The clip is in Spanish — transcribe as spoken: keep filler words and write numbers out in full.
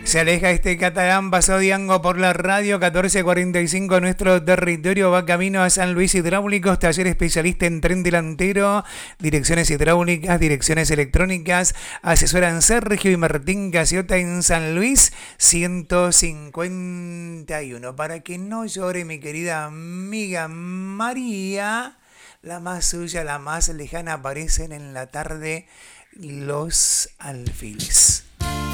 Se aleja este catalán, pasó Diango por la radio, catorce cuarenta y cinco, nuestro territorio va camino a San Luis Hidráulicos, taller especialista en tren delantero, direcciones hidráulicas, direcciones electrónicas, asesoran Sergio y Martín Casiota en San Luis, ciento cincuenta y uno. Para que no llore mi querida amiga María, la más suya, la más lejana, aparecen en la tarde los alfiles.